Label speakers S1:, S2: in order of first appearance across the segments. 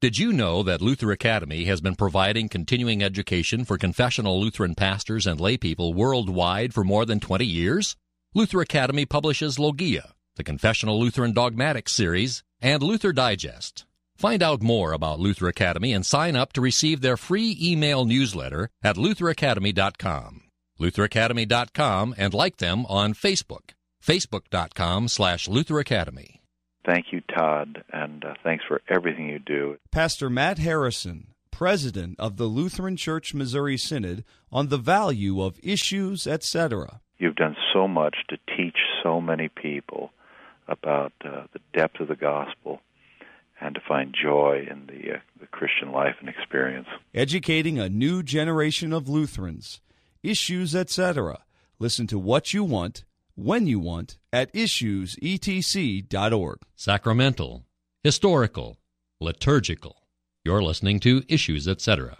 S1: Did you know that Luther Academy has been providing continuing education for confessional Lutheran pastors and laypeople worldwide for more than 20 years? Luther Academy publishes Logia, the Confessional Lutheran Dogmatics series, and Luther Digest. Find out more about Luther Academy and sign up to receive their free email newsletter at lutheracademy.com. lutheracademy.com, and like them on Facebook, facebook.com/Luther Academy.
S2: Thank you, Todd, and thanks for everything you do.
S3: Pastor Matt Harrison, president of the Lutheran Church Missouri Synod, on the value of issues, etc.
S2: You've done so much to teach so many people about the depth of the gospel and to find joy in the Christian life and experience.
S3: Educating a new generation of Lutherans. Issues, etc. Listen to what you want, when you want, at issuesetc.org.
S1: Sacramental, historical, liturgical. You're listening to Issues, etc.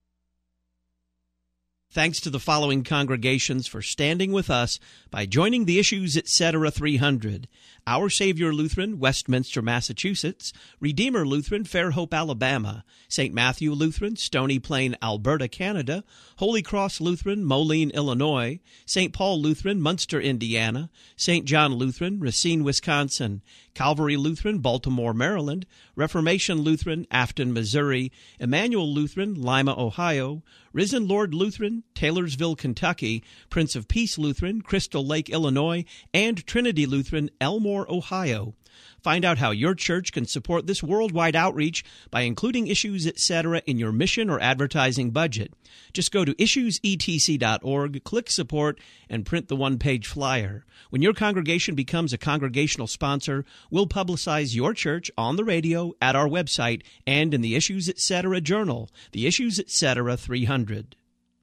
S4: Thanks to the following congregations for standing with us by joining the Issues Etc. 300. Our Savior Lutheran, Westminster, Massachusetts; Redeemer Lutheran, Fairhope, Alabama; St. Matthew Lutheran, Stony Plain, Alberta, Canada; Holy Cross Lutheran, Moline, Illinois; St. Paul Lutheran, Munster, Indiana; St. John Lutheran, Racine, Wisconsin; Calvary Lutheran, Baltimore, Maryland; Reformation Lutheran, Afton, Missouri; Emmanuel Lutheran, Lima, Ohio; Risen Lord Lutheran, Taylorsville, Kentucky; Prince of Peace Lutheran, Crystal Lake, Illinois; and Trinity Lutheran, Elmore, Ohio. Find out how your church can support this worldwide outreach by including Issues, etc. in your mission or advertising budget. Just go to issuesetc.org, click Support, and print the one-page flyer. When your congregation becomes a congregational sponsor, we'll publicize your church on the radio, at our website, and in the Issues, etc. journal, the Issues, etc. 300.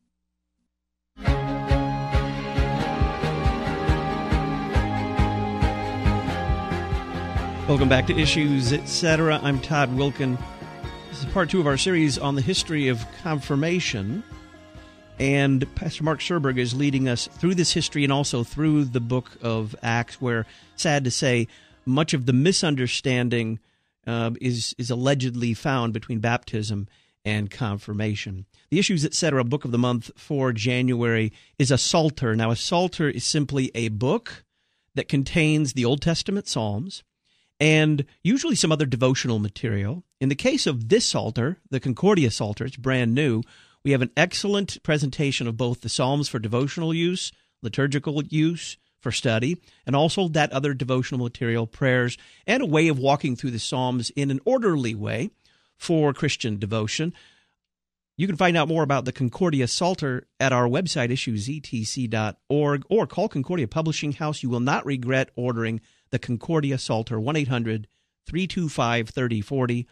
S4: Welcome back to Issues, Etc. I'm Todd Wilken. This is part 2 of our series on the history of confirmation. And Pastor Mark Serberg is leading us through this history and also through the book of Acts, where, sad to say, much of the misunderstanding is allegedly found between baptism and confirmation. The Issues, Etc. book of the month for January is a Psalter. Now, a Psalter is simply a book that contains the Old Testament Psalms and usually some other devotional material. In the case of this Psalter, the Concordia Psalter, it's brand new, we have an excellent presentation of both the Psalms for devotional use, liturgical use for study, and also that other devotional material, prayers, and a way of walking through the Psalms in an orderly way for Christian devotion. You can find out more about the Concordia Psalter at our website, issuesetc.org, or call Concordia Publishing House. You will not regret ordering the Concordia Psalter, 1-800-325-3040,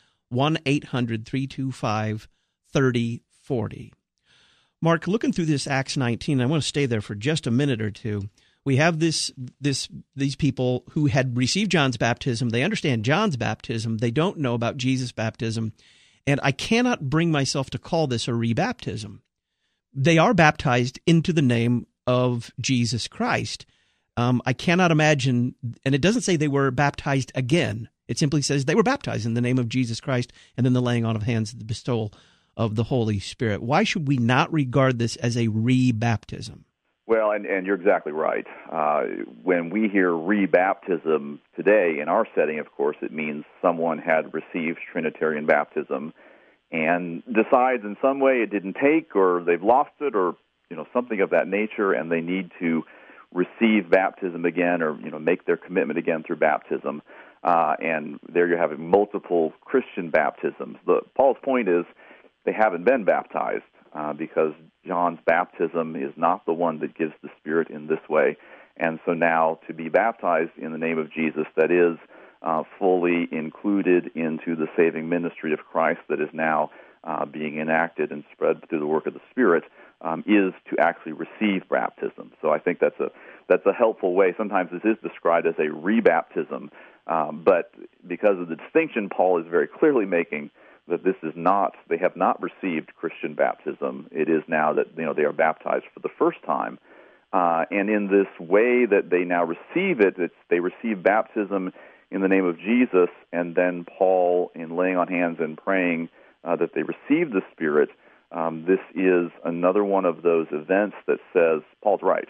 S4: 1-800-325-3040. Mark, looking through this Acts 19, I want to stay there for just a minute or two. We have these people who had received John's baptism. They understand John's baptism. They don't know about Jesus' baptism. And I cannot bring myself to call this a rebaptism. They are baptized into the name of Jesus Christ. I cannot imagine, and it doesn't say they were baptized again. It simply says they were baptized in the name of Jesus Christ, and then the laying on of hands, the bestowal of the Holy Spirit. Why should we not regard this as a rebaptism?
S5: Well, and you're exactly right. When we hear rebaptism today, in our setting, of course, it means someone had received Trinitarian baptism and decides in some way it didn't take, or they've lost it, or something of that nature, and they need to receive baptism again, or make their commitment again through baptism. And there you're having multiple Christian baptisms. Paul's point is they haven't been baptized because John's baptism is not the one that gives the Spirit in this way. And so now to be baptized in the name of Jesus, that is fully included into the saving ministry of Christ that is now being enacted and spread through the work of the Spirit, is to actually receive baptism. So I think that's a helpful way. Sometimes this is described as a rebaptism, but because of the distinction Paul is very clearly making, that this is not, they have not received Christian baptism. It is now that they are baptized for the first time, and in this way that they now receive it, they receive baptism in the name of Jesus, and then Paul, in laying on hands and praying that they receive the Spirit, this is another one of those events that says, Paul's right.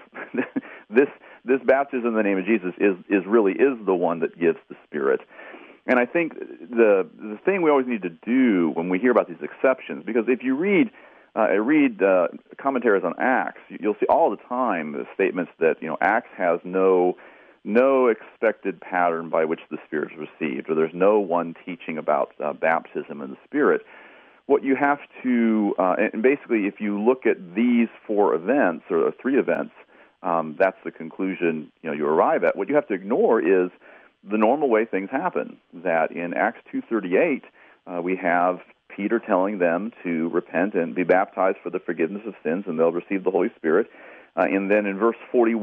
S5: This baptism in the name of Jesus is really the one that gives the Spirit. And I think the thing we always need to do when we hear about these exceptions, because if you read commentaries on Acts, you'll see all the time the statements that Acts has no expected pattern by which the Spirit is received, or there's no one teaching about baptism in the Spirit. What you have to, and basically, if you look at these four events or three events, that's the conclusion you arrive at. What you have to ignore is the normal way things happen. That in Acts 2:38, we have Peter telling them to repent and be baptized for the forgiveness of sins, and they'll receive the Holy Spirit. And then in verse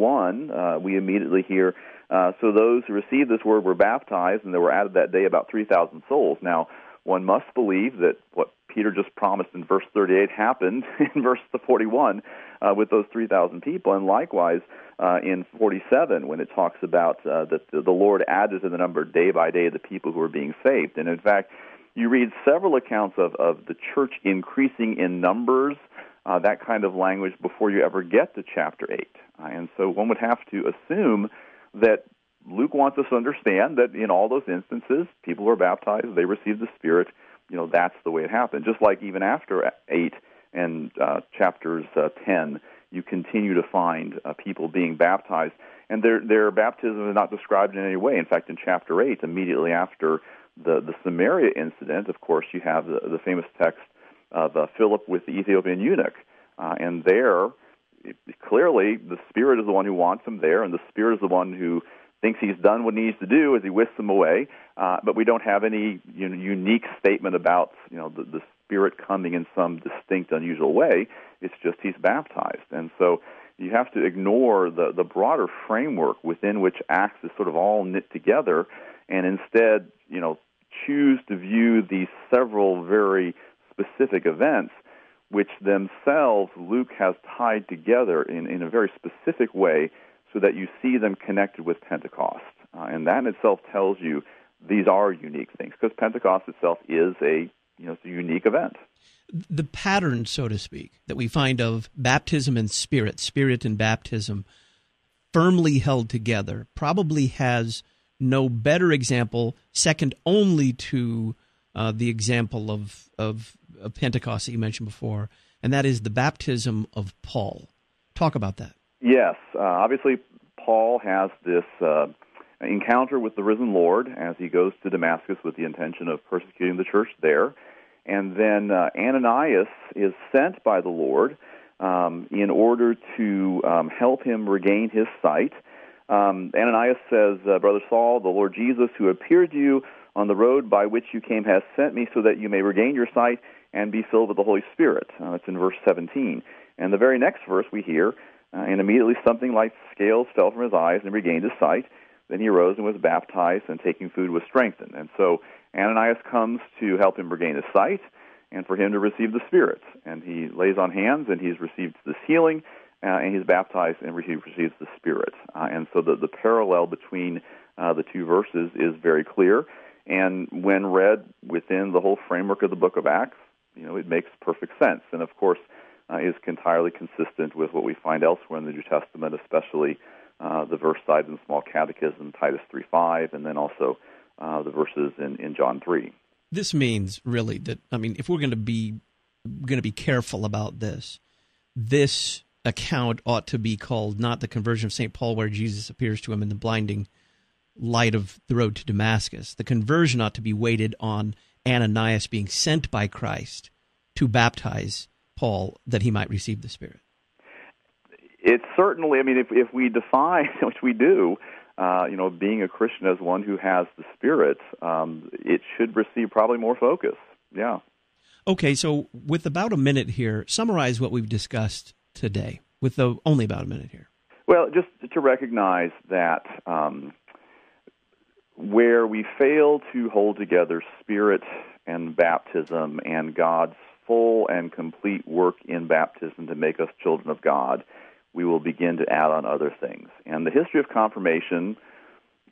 S5: 41, we immediately hear, so those who received this word were baptized, and there were added that day about 3,000 souls. Now, one must believe that what Peter just promised in verse 38 happened in verse 41 with those 3,000 people, and likewise in 47 when it talks about that the Lord added to the number day by day the people who were being saved. And in fact, you read several accounts of the church increasing in numbers, that kind of language, before you ever get to chapter 8. And so one would have to assume that Luke wants us to understand that in all those instances, people were baptized, they received the Spirit. That's the way it happened. Just like even after 8 and chapters 10, you continue to find people being baptized, and their baptism is not described in any way. In fact, in chapter 8, immediately after the Samaria incident, of course, you have the famous text of Philip with the Ethiopian eunuch, and there, clearly, the Spirit is the one who wants him there, and the Spirit is the one who thinks he's done what he needs to do as he whisks them away, but we don't have any unique statement about the Spirit coming in some distinct, unusual way. It's just he's baptized. And so you have to ignore the broader framework within which Acts is sort of all knit together, and instead choose to view these several very specific events, which themselves Luke has tied together in a very specific way, so that you see them connected with Pentecost. And that in itself tells you these are unique things, because Pentecost itself is it's a unique event.
S4: The pattern, so to speak, that we find of baptism and spirit and baptism firmly held together, probably has no better example, second only to the example of Pentecost that you mentioned before, and that is the baptism of Paul. Talk about that.
S5: Yes, obviously Paul has this encounter with the risen Lord as he goes to Damascus with the intention of persecuting the church there. And then Ananias is sent by the Lord in order to help him regain his sight. Ananias says, Brother Saul, the Lord Jesus, who appeared to you on the road by which you came, has sent me so that you may regain your sight and be filled with the Holy Spirit. That's in verse 17. And the very next verse we hear, and immediately something like scales fell from his eyes and regained his sight. Then he arose and was baptized, and taking food was strengthened. And so Ananias comes to help him regain his sight and for him to receive the Spirit. And he lays on hands, and he's received this healing, and he's baptized and receives the Spirit. And so the parallel between the two verses is very clear. And when read within the whole framework of the book of Acts, it makes perfect sense. And of course, is entirely consistent with what we find elsewhere in the New Testament, especially the verse cited in the Small Catechism, Titus 3:5, and then also the verses in John 3.
S4: This means really that, if we're going to be careful about this account ought to be called not the conversion of St. Paul, where Jesus appears to him in the blinding light of the road to Damascus. The conversion ought to be weighted on Ananias being sent by Christ to baptize Paul that he might receive the Spirit.
S5: It's certainly, if we define, which we do, being a Christian as one who has the Spirit, it should receive probably more focus. Yeah.
S4: Okay, so with about a minute here, summarize what we've discussed today, with only about a minute here.
S5: Well, just to recognize that where we fail to hold together Spirit and baptism and God's full and complete work in baptism to make us children of God, we will begin to add on other things. And the history of confirmation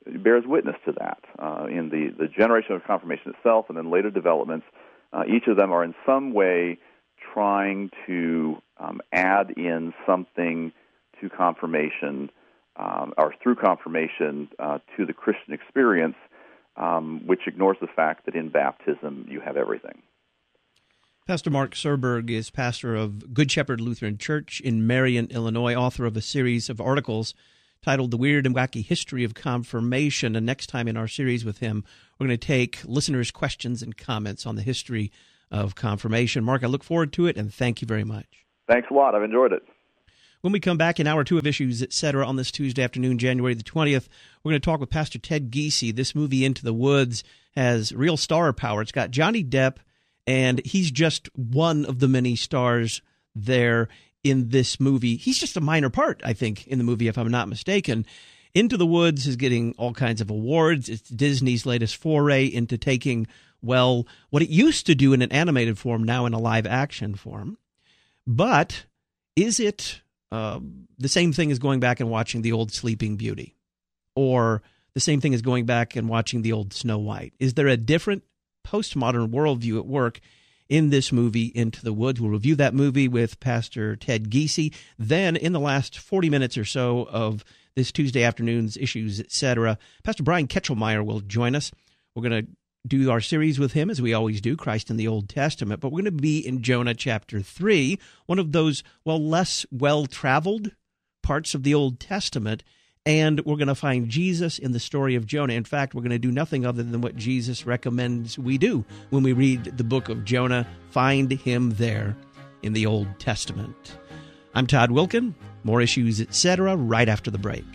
S5: bears witness to that. In the generation of confirmation itself and then later developments, each of them are in some way trying to add in something to confirmation or through confirmation to the Christian experience, which ignores the fact that in baptism you have everything.
S4: Pastor Mark Serberg is pastor of Good Shepherd Lutheran Church in Marion, Illinois, author of a series of articles titled The Weird and Wacky History of Confirmation. And next time in our series with him, we're going to take listeners' questions and comments on the history of confirmation. Mark, I look forward to it, and thank you very much.
S5: Thanks a lot. I've enjoyed it.
S4: When we come back in Hour 2 of Issues, Etc. on this Tuesday afternoon, January the 20th, we're going to talk with Pastor Ted Giese. This movie, Into the Woods, has real star power. It's got Johnny Depp, and he's just one of the many stars there in this movie. He's just a minor part, I think, in the movie, if I'm not mistaken. Into the Woods is getting all kinds of awards. It's Disney's latest foray into taking, well, what it used to do in an animated form, now in a live-action form. But is it the same thing as going back and watching the old Sleeping Beauty? Or the same thing as going back and watching the old Snow White? Is there a different postmodern worldview at work in this movie, Into the Woods? We'll review that movie with Pastor Ted Giese. Then, in the last 40 minutes or so of this Tuesday afternoon's Issues, Etc., Pastor Brian Ketchelmeyer will join us. We're going to do our series with him, as we always do, Christ in the Old Testament, but we're going to be in Jonah chapter 3, one of those, well, less well-traveled parts of the Old Testament, and we're going to find Jesus in the story of Jonah. In fact, we're going to do nothing other than what Jesus recommends we do when we read the book of Jonah. Find him there in the Old Testament. I'm Todd Wilken. More Issues, Etc. right after the break.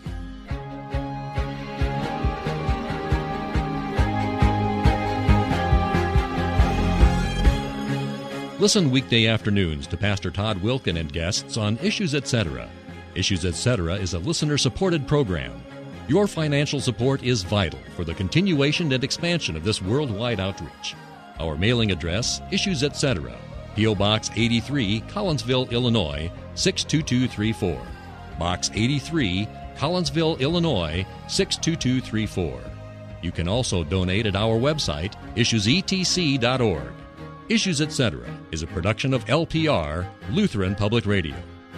S1: Listen weekday afternoons to Pastor Todd Wilken and guests on Issues, Etc. Issues, Etc. is a listener-supported program. Your financial support is vital for the continuation and expansion of this worldwide outreach. Our mailing address, Issues, Etc., P.O. Box 83, Collinsville, Illinois, 62234. Box 83, Collinsville, Illinois, 62234. You can also donate at our website, issuesetc.org. Issues, Etc. is a production of LPR, Lutheran Public Radio.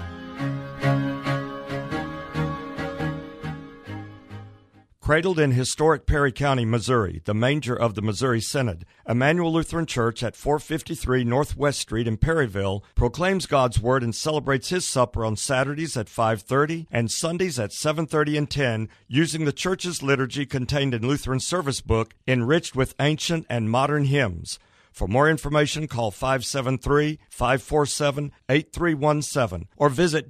S6: Cradled in historic Perry County, Missouri, the manger of the Missouri Synod, Emmanuel Lutheran Church at 453 Northwest Street in Perryville proclaims God's Word and celebrates His supper on Saturdays at 5:30 and Sundays at 7:30 and 10 using the church's liturgy contained in Lutheran Service Book, enriched with ancient and modern hymns. For more information, call 573-547-8317 or visit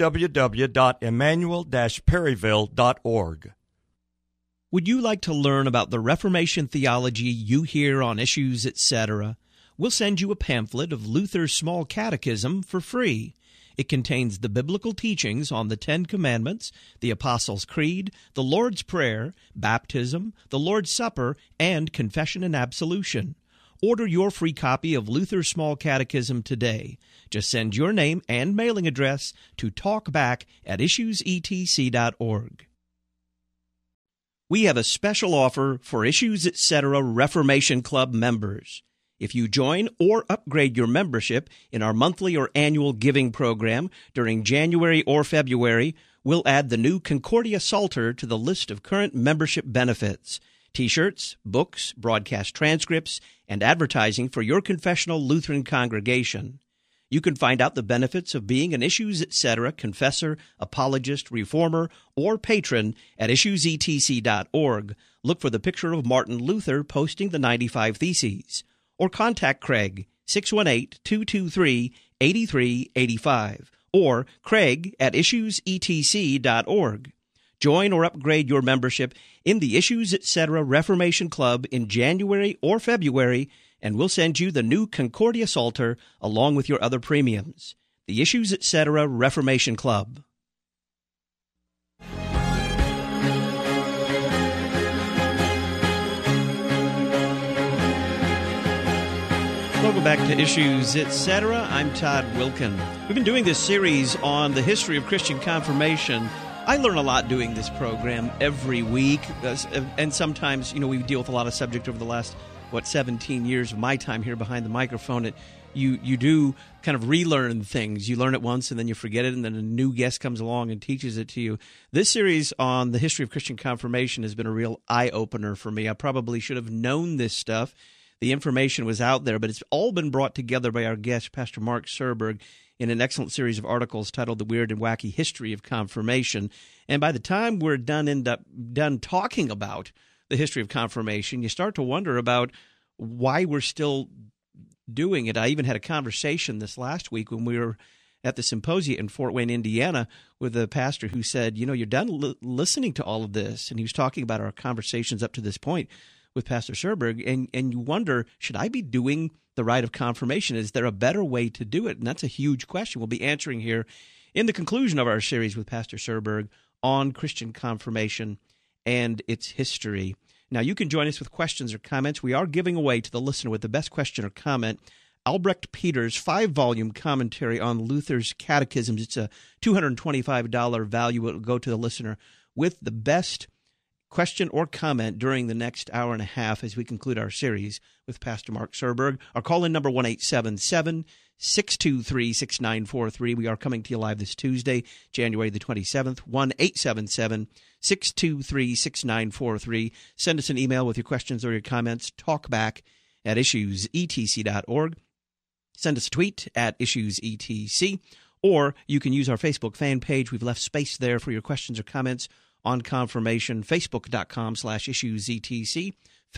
S6: www.emmanuel-perryville.org.
S4: Would you like to learn about the Reformation theology you hear on Issues, Etc.? We'll send you a pamphlet of Luther's Small Catechism for free. It contains the biblical teachings on the Ten Commandments, the Apostles' Creed, the Lord's Prayer, baptism, the Lord's Supper, and confession and absolution. Order your free copy of Luther's Small Catechism today. Just send your name and mailing address to talkback@issuesetc.org. We have a special offer for Issues, Etc. Reformation Club members. If you join or upgrade your membership in our monthly or annual giving program during January or February, we'll add the new Concordia Psalter to the list of current membership benefits: T-shirts, books, broadcast transcripts, and advertising for your confessional Lutheran congregation. You can find out the benefits of being an Issues, Etc. confessor, apologist, reformer, or patron at issuesetc.org. Look for the picture of Martin Luther posting the 95 Theses. Or contact Craig, 618-223-8385, or Craig at issuesetc.org. Join or upgrade your membership in the Issues, Etc. Reformation Club in January or February, and we'll send you the new Concordia Psalter along with your other premiums. The Issues, Etc. Reformation Club. Welcome back to Issues, Etc. I'm Todd Wilken. We've been doing this series on the history of Christian confirmation. I learn a lot doing this program every week, and sometimes, we deal with a lot of subject over the last, 17 years of my time here behind the microphone. You do kind of relearn things. You learn it once, and then you forget it, and then a new guest comes along and teaches it to you. This series on the history of Christian confirmation has been a real eye-opener for me. I probably should have known this stuff. The information was out there, but it's all been brought together by our guest, Pastor Mark Serberg, in an excellent series of articles titled The Weird and Wacky History of Confirmation. And by the time we're done talking about the history of confirmation, you start to wonder about why we're still doing it. I even had a conversation this last week when we were at the symposium in Fort Wayne, Indiana, with a pastor who said, you're done listening to all of this. And he was talking about our conversations up to this point with Pastor Serberg, and you wonder, should I be doing the rite of confirmation? Is there a better way to do it? And that's a huge question we'll be answering here in the conclusion of our series with Pastor Serberg on Christian confirmation and its history. Now, you can join us with questions or comments. We are giving away to the listener with the best question or comment Albrecht Peters' 5-volume commentary on Luther's catechisms. It's a $225 value. It will go to the listener with the best question or comment during the next hour and a half as we conclude our series with Pastor Mark Serberg. Our call-in number 1-877-623-6943. We are coming to you live this Tuesday, January the 27th, 1-877-623-6943. Send us an email with your questions or your comments, talkback@issuesetc.org. Send us a tweet at issuesetc, or you can use our Facebook fan page. We've left space there for your questions or comments on confirmation, facebook.com/issuesetc,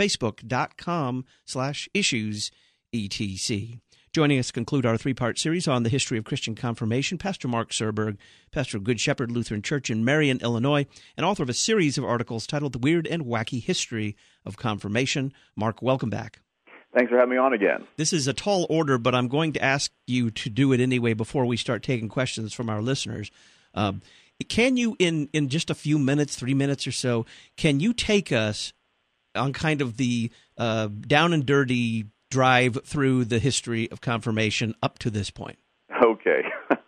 S4: facebook.com/issuesetc. Joining us to conclude our 3-part series on the history of Christian confirmation, Pastor Mark Serberg, pastor of Good Shepherd Lutheran Church in Marion, Illinois, and author of a series of articles titled The Weird and Wacky History of Confirmation. Mark, welcome back.
S5: Thanks for having me on again.
S4: This is a tall order, but I'm going to ask you to do it anyway before we start taking questions from our listeners. Can you, in just a few minutes, 3 minutes or so, can you take us on kind of the down and dirty drive through the history of confirmation up to this point?
S5: Okay.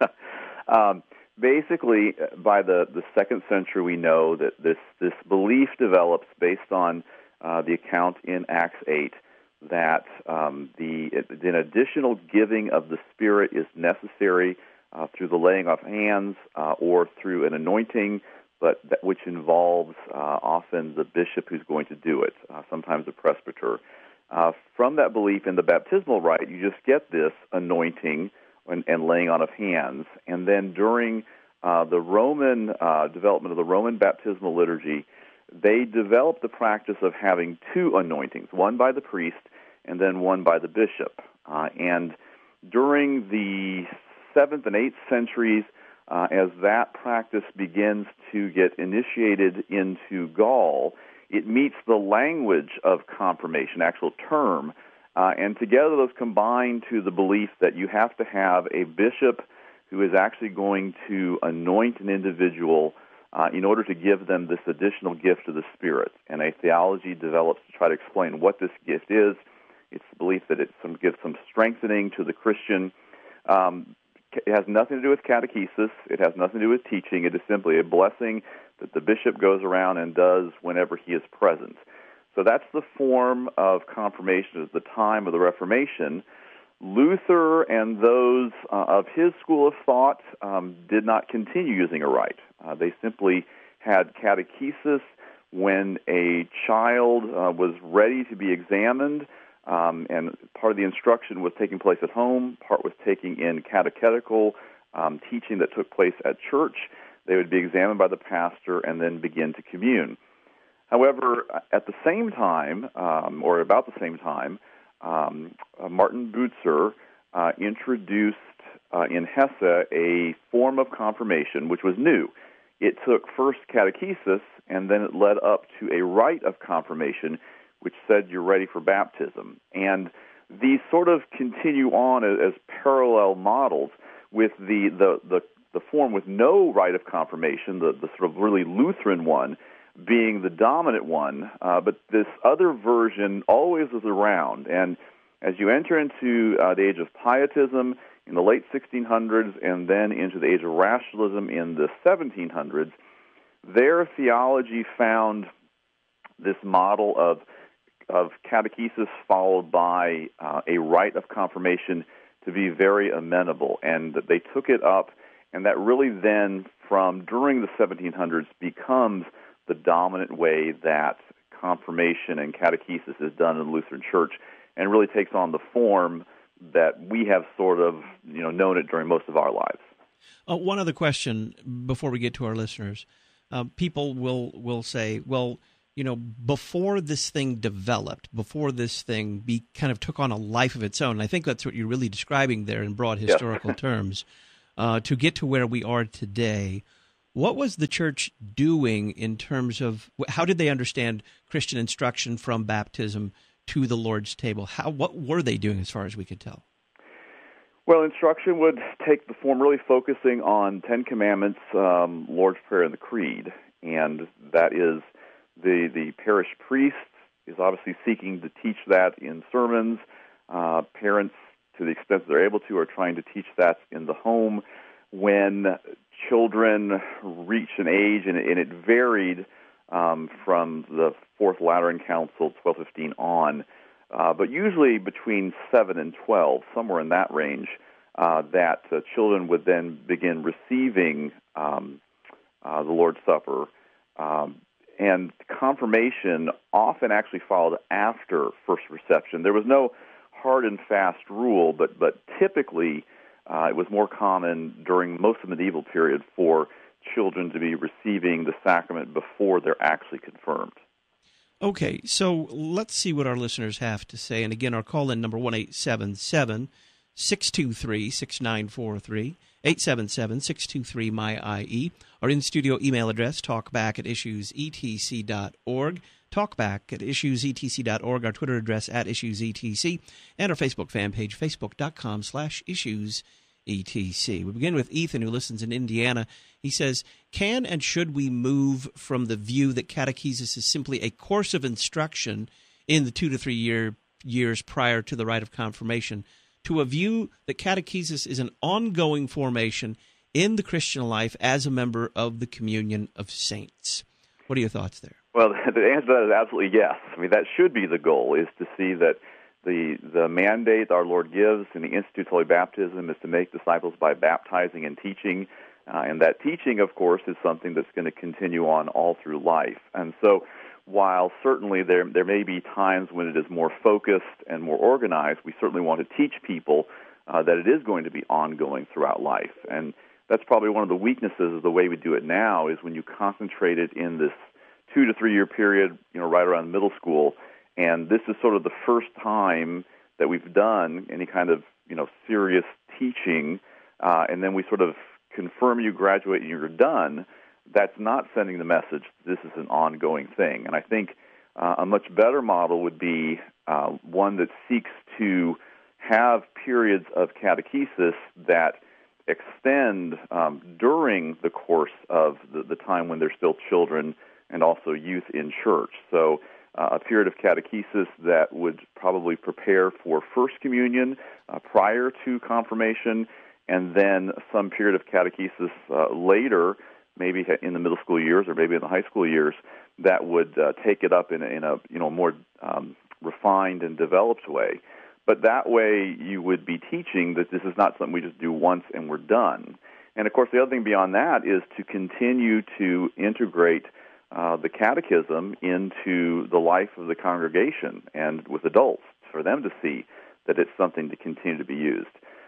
S5: Basically, by the 2nd century, we know that this belief develops based on the account in Acts 8 that an additional giving of the Spirit is necessary through the laying of hands or through an anointing, but which involves often the bishop who's going to do it, sometimes a presbyter. From that belief in the baptismal rite, you just get this anointing and laying on of hands. And then during the Roman development of the Roman baptismal liturgy, they developed the practice of having 2 anointings, one by the priest and then one by the bishop. And during the 7th and 8th centuries, as that practice begins to get initiated into Gaul, it meets the language of confirmation, actual term, and together those combine to the belief that you have to have a bishop who is actually going to anoint an individual in order to give them this additional gift of the Spirit. And a theology develops to try to explain what this gift is. It's the belief that it gives some strengthening to the Christian. It has nothing to do with catechesis. It has nothing to do with teaching. It is simply a blessing that the bishop goes around and does whenever he is present. So that's the form of confirmation at the time of the Reformation. Luther and those of his school of thought did not continue using a rite. They simply had catechesis when a child was ready to be examined. And part of the instruction was taking place at home, part was taking in catechetical teaching that took place at church. They would be examined by the pastor and then begin to commune. However, at the same time, or about the same time, Martin Bucer introduced in Hesse a form of confirmation which was new. It took first catechesis, and then it led up to a rite of confirmation which said you're ready for baptism. And these sort of continue on as parallel models, with the form with no rite of confirmation, the sort of really Lutheran one, being the dominant one, but this other version always was around. And as you enter into the age of Pietism in the late 1600s and then into the age of rationalism in the 1700s, their theology found this model of catechesis followed by a rite of confirmation to be very amenable, and that they took it up, and that really then, from during the 1700s, becomes the dominant way that confirmation and catechesis is done in the Lutheran Church, and really takes on the form that we have sort of known it during most of our lives.
S4: One other question before we get to our listeners. People will say, well, before this thing developed, before this thing kind of took on a life of its own, and I think that's what you're really describing there in broad historical terms, to get to where we are today, what was the church doing in terms of how did they understand Christian instruction from baptism to the Lord's table? What were they doing as far as we could tell?
S5: Well, instruction would take the form really focusing on Ten Commandments, Lord's Prayer, and the Creed, and that is the parish priest is obviously seeking to teach that in sermons. Parents, to the extent they're able to, are trying to teach that in the home. When children reach an age, and it varied from the Fourth Lateran Council, 1215 on, but usually between 7 and 12, somewhere in that range, that children would then begin receiving the Lord's Supper. And confirmation often actually followed after first reception. There was no hard and fast rule, but typically it was more common during most of the medieval period for children to be receiving the sacrament before they're actually confirmed.
S4: Okay, so let's see what our listeners have to say. And again, our call-in number 1-877-623-6943, 877-623-MY-IE. Our in-studio email address, talkback@issuesetc.org, talkback@issuesetc.org, our Twitter address @issuesetc, and our Facebook fan page, facebook.com/issuesetc. We begin with Ethan, who listens in Indiana. He says, can and should we move from the view that catechesis is simply a course of instruction in the 2 to 3 years prior to the rite of confirmation to a view that catechesis is an ongoing formation in the Christian life as a member of the communion of saints? What are your thoughts there?
S5: Well, the answer to that is absolutely yes. I mean, that should be the goal, is to see that the mandate our Lord gives in the Institute of Holy Baptism is to make disciples by baptizing and teaching. And that teaching, of course, is something that's going to continue on all through life. And so while certainly there may be times when it is more focused and more organized, we certainly want to teach people that it is going to be ongoing throughout life. And that's probably one of the weaknesses of the way we do it now, is when you concentrate it in this 2 to 3 year period, right around middle school. And this is sort of the first time that we've done any kind of, serious teaching, and then we sort of confirm you, graduate, and you're done. That's not sending the message this is an ongoing thing. And I think a much better model would be one that seeks to have periods of catechesis that extend during the course of the time when they're still children and also youth in church. So a period of catechesis that would probably prepare for First Communion prior to confirmation, and then some period of catechesis later, maybe in the middle school years or maybe in the high school years, that would take it up in a more refined and developed way. But that way you would be teaching that this is not something we just do once and we're done. And, of course, the other thing beyond that is to continue to integrate the catechism into the life of the congregation and with adults, for them to see that it's something to continue to be used.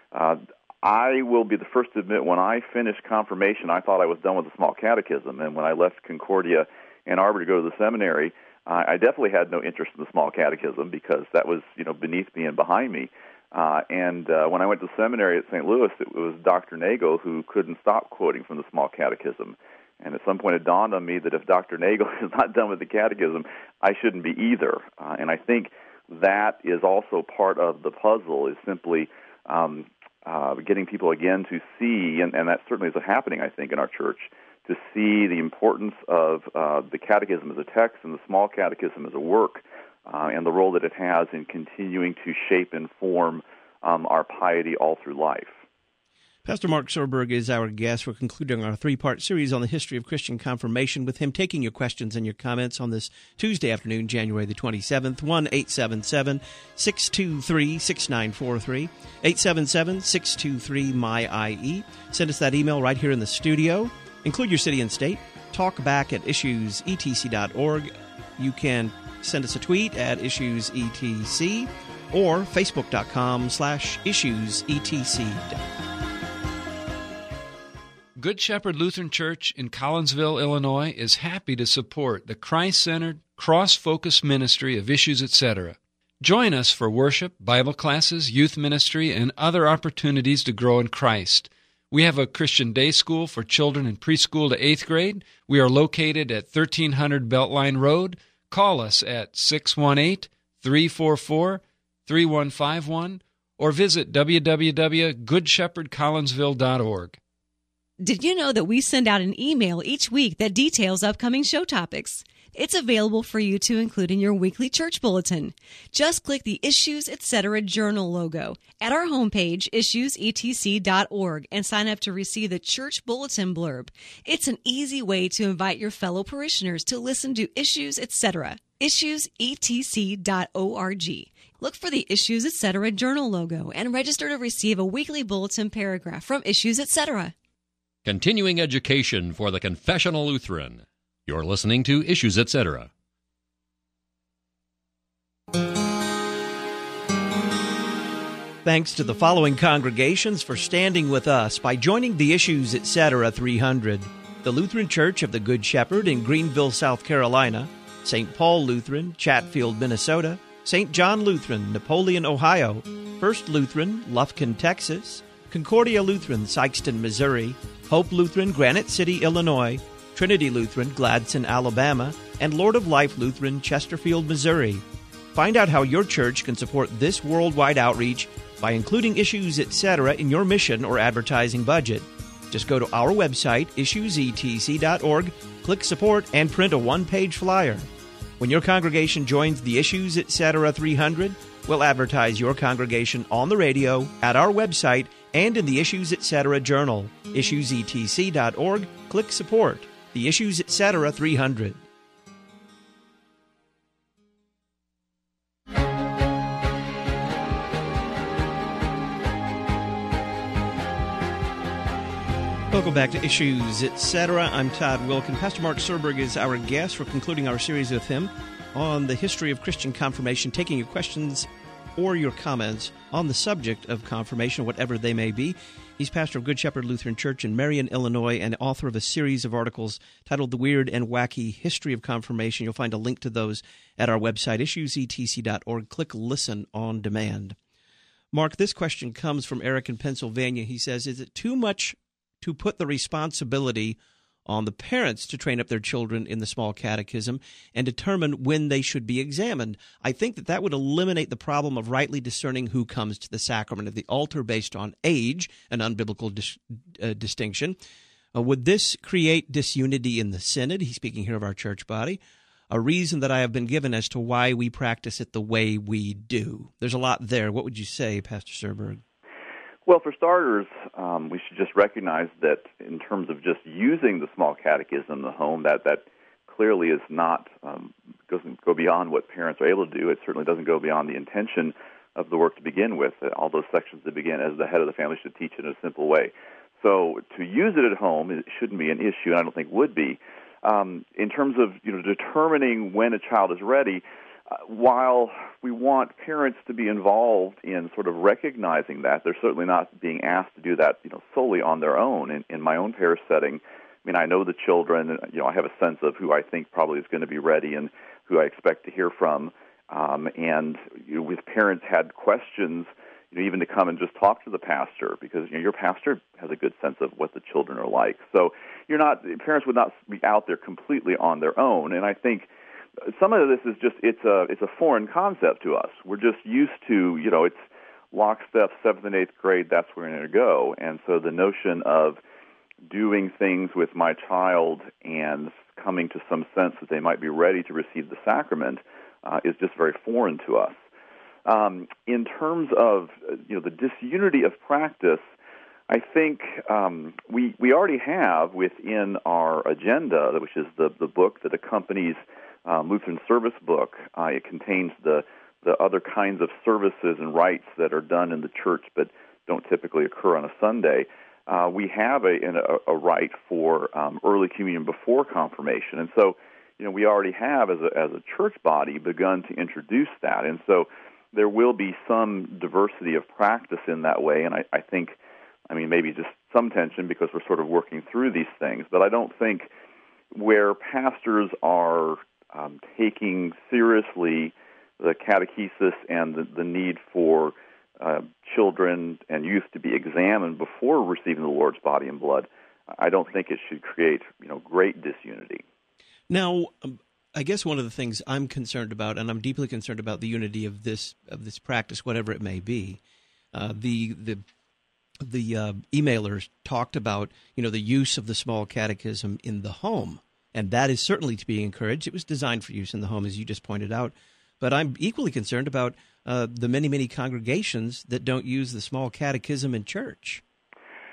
S5: I will be the first to admit, when I finished confirmation, I thought I was done with the small catechism, and when I left Concordia Ann Arbor to go to the seminary, I definitely had no interest in the small catechism because that was, beneath me and behind me. And when I went to seminary at St. Louis, it was Dr. Nagel who couldn't stop quoting from the small catechism. And at some point it dawned on me that if Dr. Nagel is not done with the catechism, I shouldn't be either. And I think that is also part of the puzzle, is simply getting people again to see, and that certainly is happening, I think, in our church, to see the importance of the catechism as a text and the small catechism as a work, and the role that it has in continuing to shape and form our piety all through life.
S4: Pastor Mark Serberg is our guest. We're concluding our three-part series on the history of Christian confirmation with him taking your questions and your comments on this Tuesday afternoon, January the 27th, 1-877-623-6943, 877-623-MY-IE. Send us that email right here in the studio. Include your city and state. Talk back at issuesetc.org. You can send us a tweet at issuesetc or facebook.com/issuesetc.
S7: Good Shepherd Lutheran Church in Collinsville, Illinois is happy to support the Christ-centered, cross-focused ministry of Issues, etc. Join us for worship, Bible classes, youth ministry, and other opportunities to grow in Christ. We have a Christian day school for children in preschool to 8th grade. We are located at 1300 Beltline Road. Call us at 618-344-3151 or visit www.goodshepherdcollinsville.org.
S8: Did you know that we send out an email each week that details upcoming show topics? It's available for you to include in your weekly church bulletin. Just click the Issues, Etc. Journal logo at our homepage, issuesetc.org, and sign up to receive the church bulletin blurb. It's an easy way to invite your fellow parishioners to listen to Issues, Etc. issuesetc.org. Look for the Issues, Etc. Journal logo and register to receive a weekly bulletin paragraph from Issues, Etc.
S1: Continuing education for the Confessional Lutheran. You're listening to Issues, Etc.
S4: Thanks to the following congregations for standing with us by joining the Issues, Etc. 300. The Lutheran Church of the Good Shepherd in Greenville, South Carolina, St. Paul Lutheran, Chatfield, Minnesota, St. John Lutheran, Napoleon, Ohio, First Lutheran, Lufkin, Texas, Concordia Lutheran, Sikeston, Missouri, Hope Lutheran, Granite City, Illinois, Trinity Lutheran, Gladson, Alabama, and Lord of Life Lutheran, Chesterfield, Missouri. Find out how your church can support this worldwide outreach by including Issues, Etc. in your mission or advertising budget. Just go to our website, issuesetc.org, click Support, and print a one-page flyer. When your congregation joins the Issues, Etc. 300, we'll advertise your congregation on the radio, at our website, and in the Issues, Etc. Journal. issuesetc.org, click Support. The Issues, Etc. 300. Welcome back to Issues, Etc. I'm Todd Wilkin. Pastor Mark Serberg is our guest. We're concluding our series with him on the history of Christian confirmation, taking your questions or your comments on the subject of confirmation, whatever they may be. He's pastor of Good Shepherd Lutheran Church in Marion, Illinois, and author of a series of articles titled The Weird and Wacky History of Confirmation. You'll find a link to those at our website, issuesetc.org. Click Listen on Demand. Mark, this question comes from Eric in Pennsylvania. He says, is it too much to put the responsibility on the parents to train up their children in the small catechism and determine when they should be examined? I think that would eliminate the problem of rightly discerning who comes to the sacrament of the altar based on age, an unbiblical distinction. Would this create disunity in the synod? He's speaking here of our church body. A reason that I have been given as to why we practice it the way we do. There's a lot there. What would you say, Pastor Serberg?
S5: Well, for starters, we should just recognize that in terms of just using the small catechism in the home, that clearly is not doesn't go beyond what parents are able to do. It certainly doesn't go beyond the intention of the work to begin with. All those sections that begin as the head of the family should teach it in a simple way. So to use it at home, it shouldn't be an issue, and I don't think would be. In terms of determining when a child is ready, while we want parents to be involved in sort of recognizing that, they're certainly not being asked to do that solely on their own. In my own parish setting, I mean, I know the children, I have a sense of who I think probably is going to be ready and who I expect to hear from. And with parents had questions, even to come and just talk to the pastor, because your pastor has a good sense of what the children are like. So parents would not be out there completely on their own. And I think some of this is just it's a foreign concept to us. We're just used to it's lockstep 7th and 8th grade. That's where we're going to go. And so the notion of doing things with my child and coming to some sense that they might be ready to receive the sacrament is just very foreign to us. In terms of the disunity of practice, I think we already have within our agenda, which is the book that accompanies Lutheran Service Book. It contains the other kinds of services and rites that are done in the church but don't typically occur on a Sunday. We have a rite for early communion before confirmation, and so we already have as a church body begun to introduce that, and so there will be some diversity of practice in that way, and I think. Maybe just some tension because we're sort of working through these things. But I don't think where pastors are taking seriously the catechesis and the need for children and youth to be examined before receiving the Lord's body and blood, I don't think it should create great disunity.
S4: Now, I guess one of the things I'm concerned about, and I'm deeply concerned about the unity of this practice, whatever it may be, the emailers talked about, the use of the small catechism in the home, and that is certainly to be encouraged. It was designed for use in the home, as you just pointed out. But I'm equally concerned about the many, many congregations that don't use the small catechism in church.